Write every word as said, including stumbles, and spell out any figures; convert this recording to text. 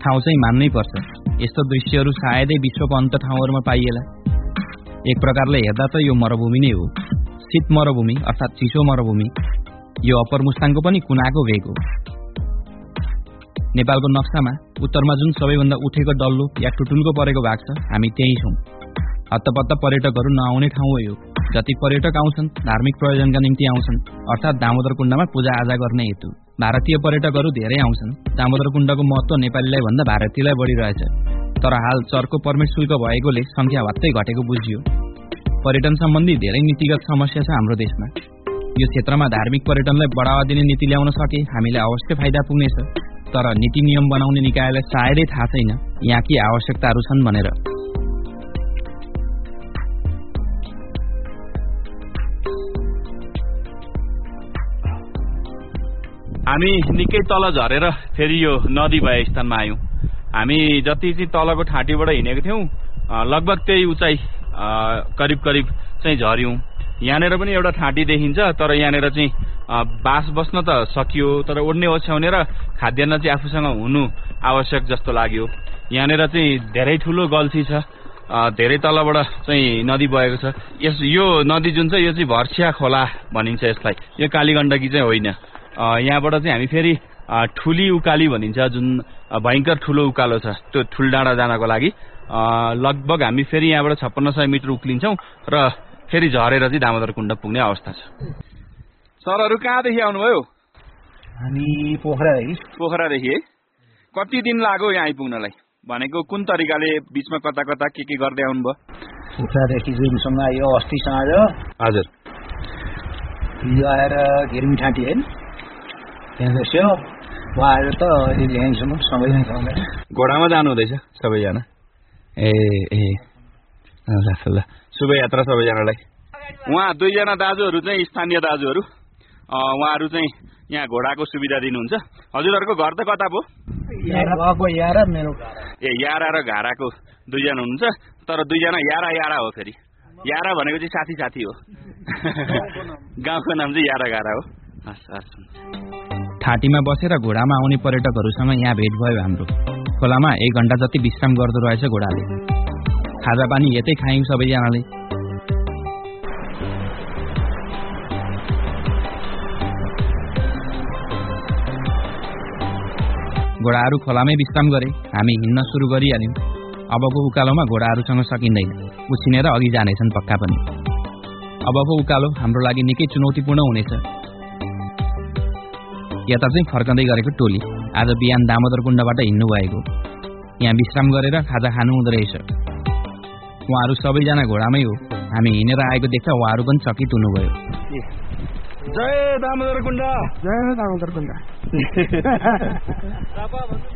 ठाउँ चाहिँ मान्नै पर्छ। यस्तो दृश्यहरू सायदै विश्वको अन्त ठाउँहरूमा पाइएला। एक प्रकारले हेर्दा त यो मरुभूमि नै हो, शीत मरुभूमि अर्थात् चिसो मरुभूमि। यो अप्पर मुस्ताङको पनि कुनाको भेग हो। नेपालको नक्सामा उत्तरमा जुन सबैभन्दा उठेको डल्लो या टुटुल्को परेको भाग छ, हामी त्यही छौँ। हत्तपत्त पर्यटकहरू नआउने ठाउँ हो यो। जति पर्यटक आउँछन् धार्मिक प्रयोजनका निम्ति आउँछन्, अर्थात् दामोदर कुण्डमा पूजाआजा गर्ने हेतु। भारतीय पर्यटकहरू धेरै आउँछन्। दामोदर कुण्डको महत्त्व नेपालीलाई भन्दा भारतीयलाई बढी रहेछ। तर हाल चर्को पर्मिट शुल्क भएकोले संख्या वात्तै घटेको बुझियो। पर्यटन सम्बन्धी धेरै नीतिगत समस्या छ हाम्रो देशमा। यो क्षेत्रमा धार्मिक पर्यटनलाई बढावा दिने नीति ल्याउन सके हामीलाई अवश्य फाइदा पुग्नेछ। तर नीति नियम बनाउने निकायलाई सायदै थाहा छैन यहाँ के आवश्यकताहरू छन् भनेर। हामी निकै तल झरेर फेरि यो नदी भए स्थानमा आयौँ। हामी जति चाहिँ तलको ठाँटीबाट हिँडेको थियौँ लगभग त्यही उचाइ करिब करिब चाहिँ झर्यौँ। यहाँनिर पनि एउटा ठाँटी देखिन्छ, तर यहाँनिर चाहिँ बास बस्न त सकियो, तर ओड्ने ओछ्याउने र खाद्यान्न चाहिँ आफूसँग हुनु आवश्यक जस्तो लाग्यो। यहाँनिर चाहिँ धेरै ठुलो गल्छी छ, धेरै तलबाट चाहिँ नदी बगेको छ। यस यो नदी जुन छ यो चाहिँ भर्सिया खोला भनिन्छ यसलाई, यो कालीगण्डकी चाहिँ होइन। यहाँबाट चाहिँ हामी फेरि ठुली उकाली भनिन्छ, जुन भयङ्कर ठुलो उकालो छ, त्यो ठुलडाँडा जानको लागि लगभग हामी फेरि यहाँबाट छप्पन्न सय मिटर उक्लिन्छौँ र फेरि झरेर चाहिँ दामोदर कुण्ड पुग्ने अवस्था छ। सरहरू कहाँदेखि आउनुभयो? हामी पोखरादेखि। पोखरादेखि है? कति दिन लाग्यो यहाँ आइपुग्नलाई? भनेको कुन तरिकाले बिचमा कता कता के के गर्दै आउनुभयो? पोखरादेखि जुनसँग आयो अस्ति साँझ। हजुर। यो आएर घिर्मी ठाँटी होइन, त्यहाँ बस्यो। उहाँ आएर त अहिले यहीँसम्म सबैजना छ। घोडामा जानु हुँदैछ सबैजना? ए ए ल ल, शुभयात्रा सबैजनालाई। उहाँ दुईजना दाजुहरू चाहिँ स्थानीय दाजुहरू, उहाँहरू चाहिँ यहाँ घोडाको सुविधा दिनुहुन्छ। हजुरहरूको घर त कता पो? यारा मेरो। ए यारा र घाराको दुईजना हुनुहुन्छ, तर दुईजना यारा यारा हो। फेरि यारा भनेको चाहिँ साथी साथी हो। गाउँको नाम चाहिँ यारा घारा हो। हस् हस्। ठाँटीमा बसेर घोडामा आउने पर्यटकहरूसँग यहाँ भेट भयो हाम्रो। खोलामा एक घण्टा जति विश्राम गर्दो रहेछ घोडाले। खाजा पानी यतै खायौँ सबैजनाले। घोडाहरू खोलामै विश्राम गरे। हामी हिँड्न सुरु गरिहाल्यौँ। अबको उकालोमा घोडाहरूसँग सकिँदैन, उछिनेर अघि जानेछन् पक्का पनि। अबको उकालो हाम्रो लागि निकै चुनौतीपूर्ण हुनेछ। यता चाहिँ फर्कँदै गरेको टोली आज बिहान दामोदर कुण्डबाट हिँड्नु भएको। यहाँ विश्राम गरेर खाजा खानु हुँदो रहेछ। उहाँहरू सबैजना घोडामै हो। हामी हिँडेर आएको देख्दा उहाँहरू पनि चकित हुनुभयो। जय दामोदर कुण्ड। जय दामोदर कुण्ड।